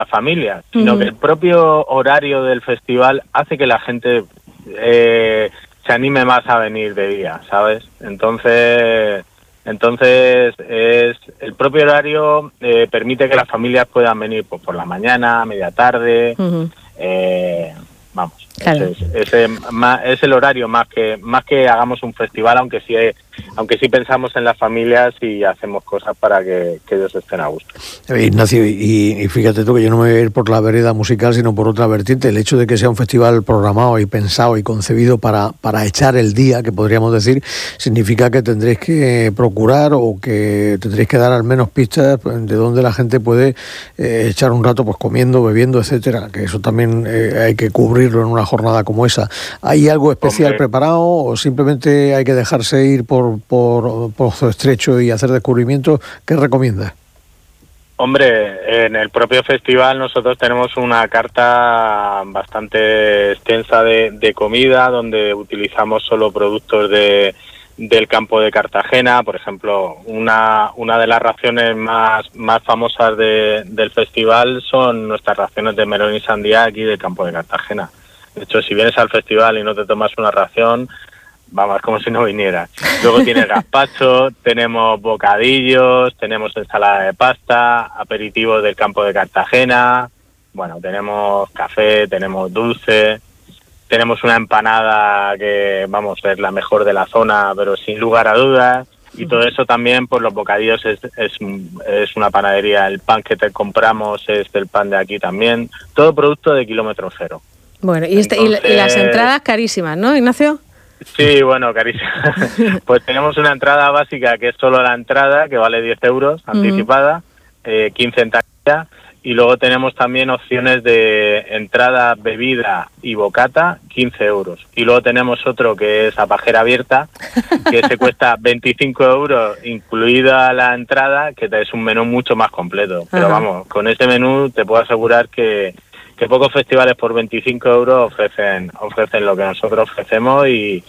la familia, sino que el propio horario del festival hace que la gente se anime más a venir de día, ¿sabes? Entonces es el propio horario permite que las familias puedan venir pues, por la mañana, media tarde, vamos. Claro. Es el horario más que hagamos un festival, aunque sí pensamos en las familias y hacemos cosas para que ellos estén a gusto. Ignacio, y fíjate tú que yo no me voy a ir por la vereda musical, sino por otra vertiente. El hecho de que sea un festival programado y pensado y concebido para echar el día, que podríamos decir, significa que tendréis que procurar o que tendréis que dar al menos pistas de donde la gente puede echar un rato pues comiendo, bebiendo, etcétera, que eso también hay que cubrirlo en una jornada como esa. ¿Hay algo especial preparado o simplemente hay que dejarse ir por Pozo Estrecho y hacer descubrimientos? ¿Qué recomiendas? Hombre, en el propio festival nosotros tenemos una carta bastante extensa de comida, donde utilizamos solo productos del campo de Cartagena. Por ejemplo, una de las raciones más famosas del festival son nuestras raciones de melón y sandía aquí del campo de Cartagena. De hecho, si vienes al festival y no te tomas una ración, vamos, como si no vinieras. Luego tienes gazpacho, tenemos bocadillos, tenemos ensalada de pasta, aperitivos del campo de Cartagena, bueno, tenemos café, tenemos dulce, tenemos una empanada que, vamos, es la mejor de la zona, pero sin lugar a dudas. Y todo eso también, pues los bocadillos es una panadería, el pan que te compramos es del pan de aquí también, todo producto de kilómetro cero. Bueno, y las entradas carísimas, ¿no, Ignacio? Sí, bueno, carísima. Pues tenemos una entrada básica que es solo la entrada, que vale 10 euros anticipada, 15 en taquilla, y luego tenemos también opciones de entrada, bebida y bocata, 15 euros. Y luego tenemos otro que es a pajera abierta, que se cuesta 25 euros, incluida la entrada, que es un menú mucho más completo. Pero vamos, con ese menú te puedo asegurar que pocos festivales por 25 euros ofrecen lo que nosotros ofrecemos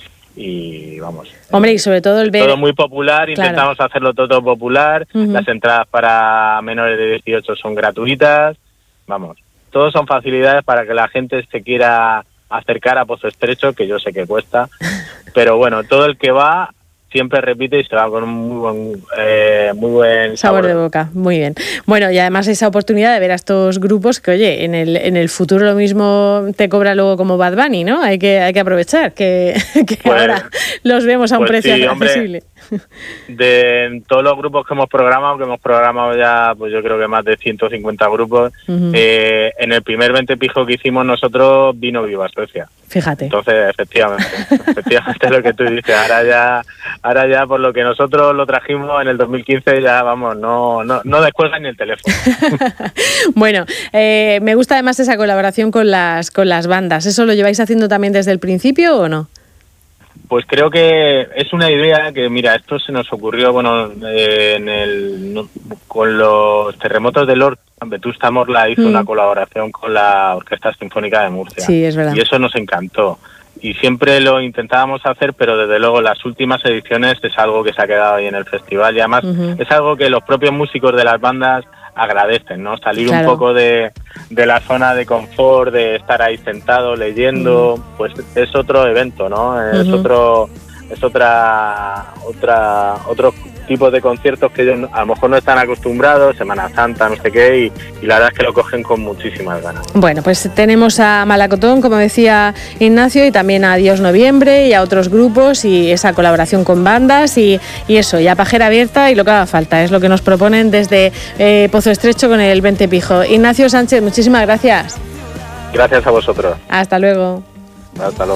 y vamos. Hombre, y sobre todo todo muy popular, intentamos hacerlo todo popular, las entradas para menores de 18 son gratuitas, vamos, todos son facilidades para que la gente se quiera acercar a Pozo Estrecho, que yo sé que cuesta, pero bueno, todo el que va siempre repite y se va con un muy buen sabor de boca. Muy bien. Bueno, y además esa oportunidad de ver a estos grupos que, oye, en el futuro lo mismo te cobra luego como Bad Bunny, ¿no? Hay que aprovechar que pues, ahora los vemos a un precio accesible. De todos los grupos que hemos programado ya, pues yo creo que más de 150 grupos, en el primer 20 pijo que hicimos nosotros vino Viva Suecia. Fíjate. Entonces, efectivamente lo que tú dices, ahora ya por lo que nosotros lo trajimos en el 2015 ya, vamos, no descuelgan ni el teléfono. Bueno, me gusta además esa colaboración con las bandas. ¿Eso lo lleváis haciendo también desde el principio o no? Pues creo que es una idea que, mira, esto se nos ocurrió, bueno, con los terremotos de Lorca. Vetusta Morla hizo una colaboración con la Orquesta Sinfónica de Murcia. Sí, es verdad. Y eso nos encantó. Y siempre lo intentábamos hacer, pero desde luego las últimas ediciones es algo que se ha quedado ahí en el festival. Y además es algo que los propios músicos de las bandas agradecen, ¿no? Salir un poco de la zona de confort, de estar ahí sentado leyendo, pues es otro evento, ¿no? Es otro tipo de conciertos que ellos a lo mejor no están acostumbrados, Semana Santa, no sé qué, y la verdad es que lo cogen con muchísimas ganas. Bueno, pues tenemos a Malacotón, como decía Ignacio, y también a Dios Noviembre y a otros grupos y esa colaboración con bandas y eso, y a pajera abierta y lo que haga falta, es lo que nos proponen desde Pozo Estrecho con el 20 pijo. Ignacio Sánchez, muchísimas gracias. Gracias a vosotros. Hasta luego. Hasta luego.